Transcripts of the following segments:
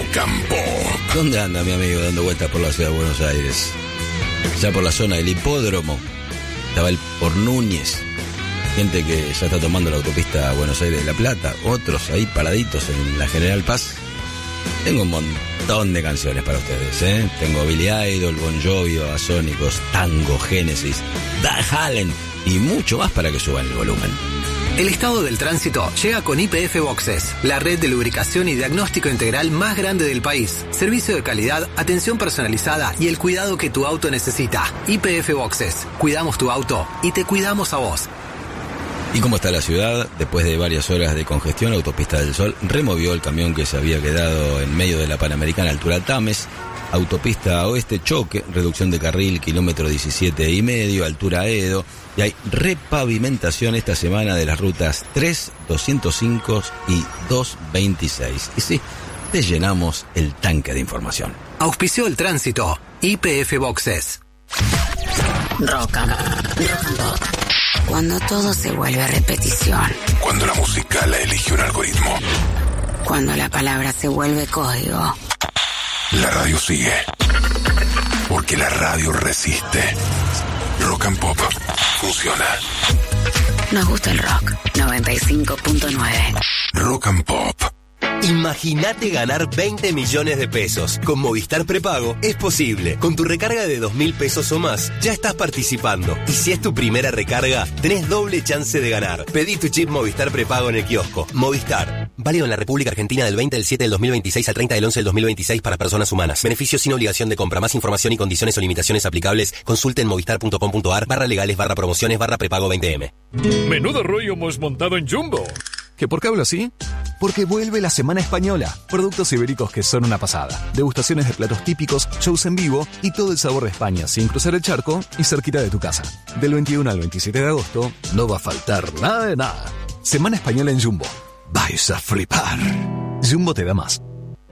Rock and Pop. ¿Dónde anda mi amigo dando vueltas por la ciudad de Buenos Aires? Ya por la zona del hipódromo. Estaba el por Núñez. Gente que ya está tomando la autopista Buenos Aires de La Plata. Otros ahí paraditos en la General Paz. Tengo un montón de canciones para ustedes, ¿eh? Tengo Billy Idol, Bon Jovi, Babasónicos, Tango, Génesis, Van Halen y mucho más para que suban el volumen. El estado del tránsito llega con YPF Boxes, la red de lubricación y diagnóstico integral más grande del país. Servicio de calidad, atención personalizada y el cuidado que tu auto necesita. YPF Boxes. Cuidamos tu auto y te cuidamos a vos. ¿Y cómo está la ciudad? Después de varias horas de congestión, Autopista del Sol removió el camión que se había quedado en medio de la Panamericana altura Tames. Autopista Oeste, choque, reducción de carril, kilómetro 17,5, altura Edo. Y hay repavimentación esta semana de las rutas 3, 205 y 226. Y sí, te llenamos el tanque de información. Auspició el tránsito. YPF Boxes. Rock and Pop. Cuando todo se vuelve repetición. Cuando la música la elige un algoritmo. Cuando la palabra se vuelve código. La radio sigue. Porque la radio resiste. Rock and Pop funciona. Nos gusta el rock. 95.9. Rock and Pop. Imagínate ganar 20 millones de pesos. Con Movistar Prepago es posible. Con tu recarga de 2.000 pesos o más, ya estás participando. Y si es tu primera recarga, tenés doble chance de ganar. Pedí tu chip Movistar Prepago en el kiosco. Movistar. Válido en la República Argentina del 20 del 7 del 2026 al 30 del 11 del 2026 para personas humanas. Beneficios sin obligación de compra. Más información y condiciones o limitaciones aplicables. Consulte en movistar.com.ar/legales/prepago 20M. Menudo rollo hemos montado en Jumbo. ¿Que por qué hablo así? Porque vuelve la Semana Española. Productos ibéricos que son una pasada. Degustaciones de platos típicos, shows en vivo y todo el sabor de España sin cruzar el charco y cerquita de tu casa. Del 21 al 27 de agosto no va a faltar nada de nada. Semana Española en Jumbo. Vais a flipar. Jumbo te da más.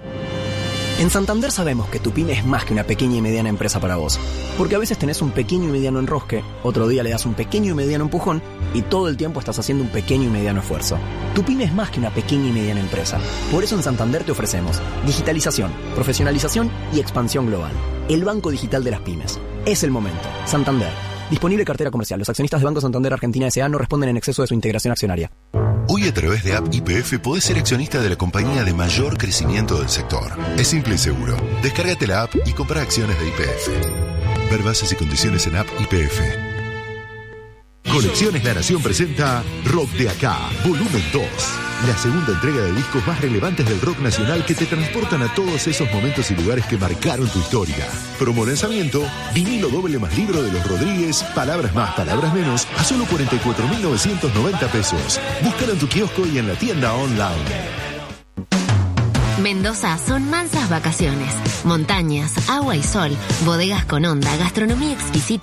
En Santander sabemos que tu pyme es más que una pequeña y mediana empresa para vos. Porque a veces tenés un pequeño y mediano enrosque, otro día le das un pequeño y mediano empujón y todo el tiempo estás haciendo un pequeño y mediano esfuerzo. Tu pyme es más que una pequeña y mediana empresa. Por eso en Santander te ofrecemos digitalización, profesionalización y expansión global. El banco digital de las pymes. Es el momento. Santander. Disponible cartera comercial. Los accionistas de Banco Santander Argentina S.A. no responden en exceso de su integración accionaria. Hoy a través de App YPF podés ser accionista de la compañía de mayor crecimiento del sector. Es simple y seguro. Descárgate la app y compra acciones de YPF. Ver bases y condiciones en App YPF. Colecciones La Nación presenta Rock de Acá, volumen 2. La segunda entrega de discos más relevantes del rock nacional que te transportan a todos esos momentos y lugares que marcaron tu historia. Promo lanzamiento, vinilo doble más libro de los Rodríguez, palabras más, palabras menos, a solo 44.990 pesos. Búscalo en tu kiosco y en la tienda online. Mendoza son mansas vacaciones. Montañas, agua y sol, bodegas con onda, gastronomía exquisita